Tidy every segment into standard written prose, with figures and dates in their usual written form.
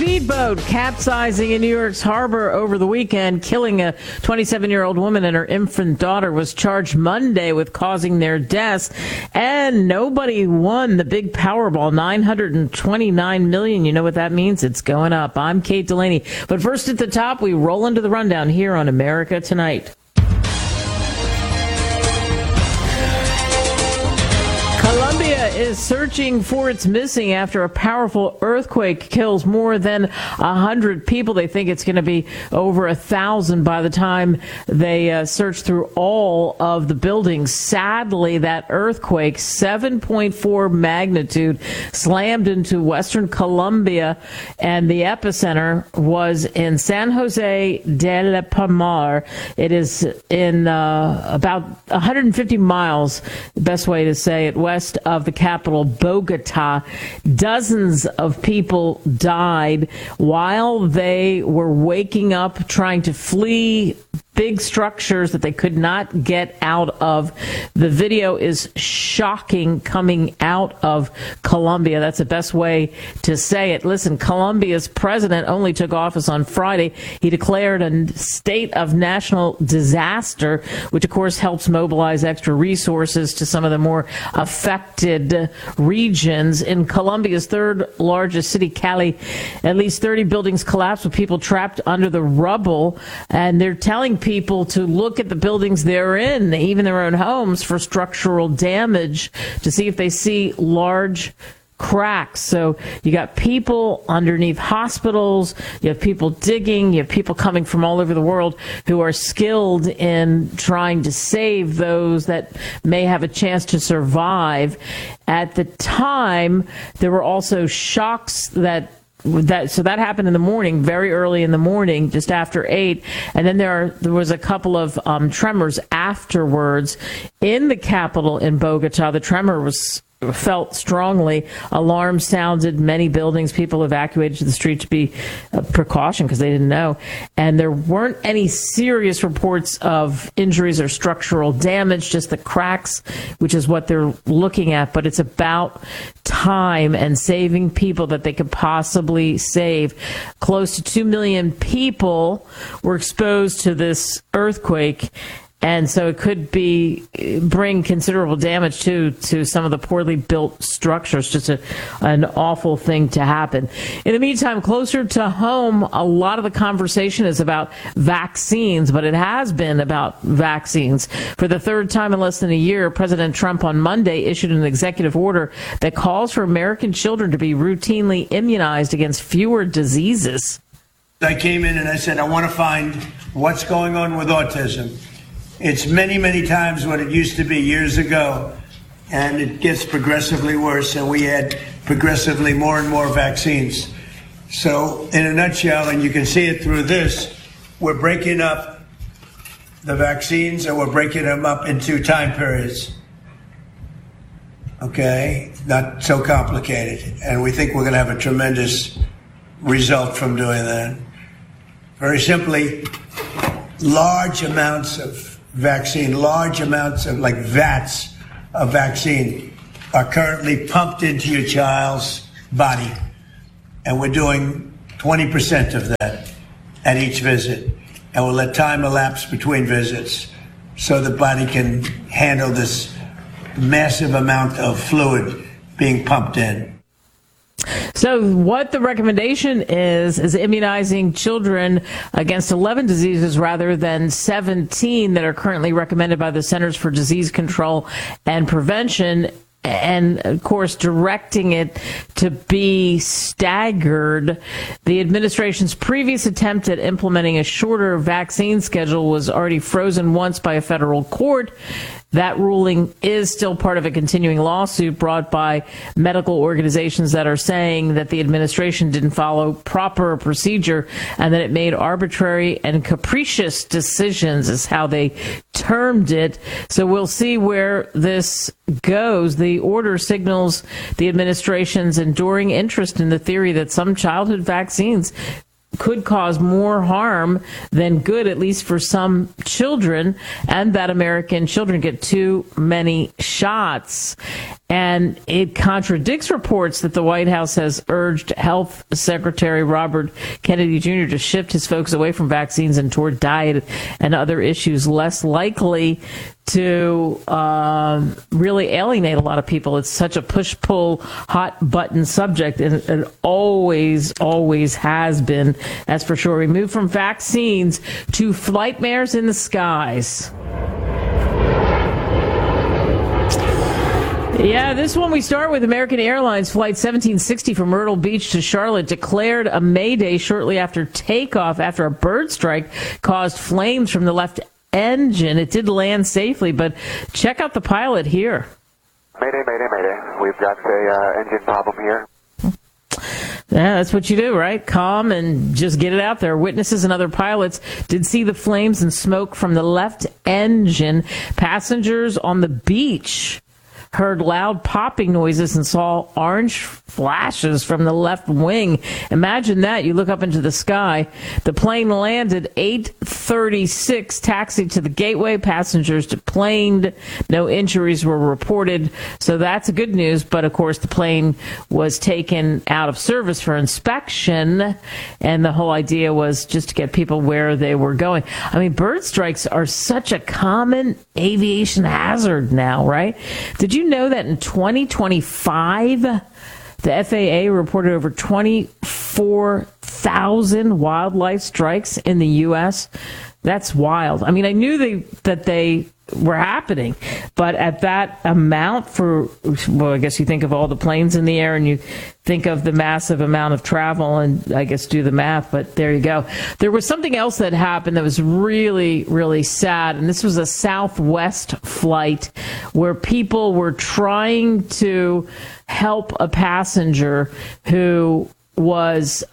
speedboat capsizing in New York's harbor over the weekend, killing a 27-year-old woman and her infant daughter, was charged Monday with causing their deaths. And nobody won the big Powerball, $929 million. You know what that means? It's going up. I'm Kate Delaney. But first at the top, we roll into the rundown here on America Tonight. Colombia is searching for its missing after a powerful earthquake kills more than 100 people. They think it's going to be over 1,000 by the time they search through all of the buildings. Sadly, that earthquake, 7.4 magnitude, slammed into western Colombia, and the epicenter was in San Jose de la Palmar. It is in about 150 miles, the best way to say it, west of the capital, Bogota. Dozens of people died while they were waking up, trying to flee big structures that they could not get out of. The video is shocking coming out of Colombia. That's the best way to say it. Listen, Colombia's president only took office on Friday. He declared a state of national disaster, which of course helps mobilize extra resources to some of the more affected regions. In Colombia's third largest city, Cali, at least 30 buildings collapsed with people trapped under the rubble, and they're telling people to look at the buildings they're in, even their own homes, for structural damage to see if they see large cracks. So you got people underneath hospitals, you have people digging, you have people coming from all over the world who are skilled in trying to save those that may have a chance to survive. At the time, there were also shocks that happened in the morning, very early in the morning, just after 8. And then there was a couple of tremors afterwards in the capital in Bogota. The tremor was felt strongly. Alarms sounded. Many buildings, people evacuated to the street to be precaution because they didn't know. And there weren't any serious reports of injuries or structural damage, just the cracks, which is what they're looking at. But it's about time and saving people that they could possibly save. Close to 2 million people were exposed to this earthquake. And so it could bring considerable damage to some of the poorly built structures. Just an awful thing to happen. In the meantime, closer to home, a lot of the conversation is about vaccines, but it has been about vaccines. For the third time in less than a year, President Trump on Monday issued an executive order that calls for American children to be routinely immunized against fewer diseases. I came in and I said, I want to find what's going on with autism. It's many, many times what it used to be years ago, and it gets progressively worse, and we add progressively more and more vaccines. So, in a nutshell, and you can see it through this, we're breaking up the vaccines, and we're breaking them up into time periods. Okay? Not so complicated. And we think we're going to have a tremendous result from doing that. Very simply, large amounts of vaccine, large amounts of, like vats of vaccine, are currently pumped into your child's body. And we're doing 20% of that at each visit. And we'll let time elapse between visits so the body can handle this massive amount of fluid being pumped in. So what the recommendation is immunizing children against 11 diseases rather than 17 that are currently recommended by the Centers for Disease Control and Prevention. And, of course, directing it to be staggered. The administration's previous attempt at implementing a shorter vaccine schedule was already frozen once by a federal court. That ruling is still part of a continuing lawsuit brought by medical organizations that are saying that the administration didn't follow proper procedure and that it made arbitrary and capricious decisions, is how they termed it. So we'll see where this goes. The order signals the administration's enduring interest in the theory that some childhood vaccines could cause more harm than good, at least for some children, and that American children get too many shots. And it contradicts reports that the White House has urged Health Secretary Robert Kennedy Jr. to shift his focus away from vaccines and toward diet and other issues less likely to really alienate a lot of people. It's such a push-pull, hot-button subject, and it always has been, that's for sure. We move from vaccines to flightmares in the skies. Yeah, this one we start with American Airlines Flight 1760 from Myrtle Beach to Charlotte declared a mayday shortly after takeoff after a bird strike caused flames from the left engine. It did land safely, but check out the pilot here. Mayday, mayday, mayday. We've got a engine problem here. Yeah, that's what you do, right? Calm and just get it out there. Witnesses and other pilots did see the flames and smoke from the left engine. Passengers on the beach heard loud popping noises and saw orange flashes from the left wing. Imagine that. You look up into the sky. The plane landed 8:36, taxied to the gateway. Passengers deplaned. No injuries were reported. So that's good news. But, of course, the plane was taken out of service for inspection. And the whole idea was just to get people where they were going. I mean, bird strikes are such a common aviation hazard now, right? Did you know that in 2025, the FAA reported over 24,000 wildlife strikes in the U.S.? That's wild. I mean, I knew that they were happening, but at that amount I guess you think of all the planes in the air and you think of the massive amount of travel and I guess do the math, but there you go. There was something else that happened that was really, really sad, and this was a Southwest flight where people were trying to help a passenger who was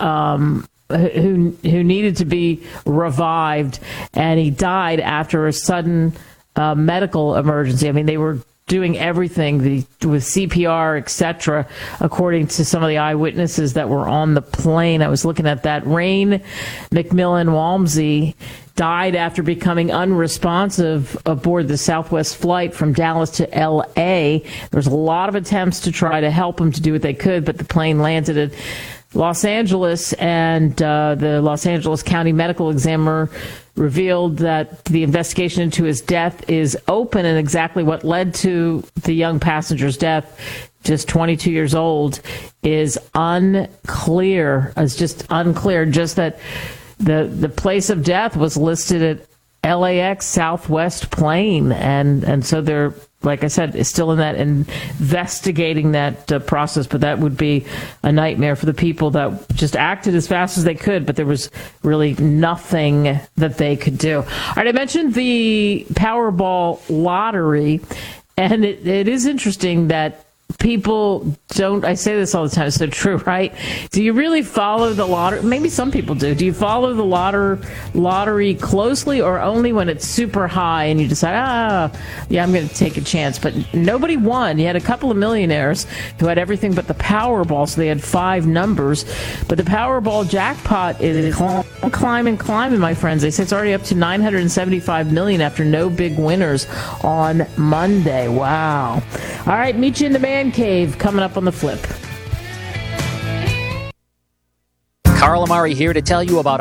who needed to be revived, and he died after a sudden medical emergency. I mean, they were doing everything with CPR, etc., according to some of the eyewitnesses that were on the plane. I was looking at that. Rain McMillan Walmsley died after becoming unresponsive aboard the Southwest flight from Dallas to L.A. There was a lot of attempts to try to help him to do what they could, but the plane landed at Los Angeles, and the Los Angeles County Medical Examiner revealed that the investigation into his death is open, and exactly what led to the young passenger's death, just 22 years old, is unclear. It's just unclear. Just that the place of death was listed at LAX Southwest plane, and so they're, like I said, is still in that investigating that process, but that would be a nightmare for the people that just acted as fast as they could, but there was really nothing that they could do. All right, I mentioned the Powerball lottery, and it is interesting that people don't, I say this all the time, it's so true, right? Do you really follow the lottery? Maybe some people do. Do you follow the lottery closely, or only when it's super high and you decide, yeah, I'm going to take a chance? But nobody won. You had a couple of millionaires who had everything but the Powerball, so they had 5 numbers. But the Powerball jackpot is climbing, my friends. They say it's already up to $975 million after no big winners on Monday. Wow. All right, meet you in the man cave coming up on the flip. Carl Amari here to tell you about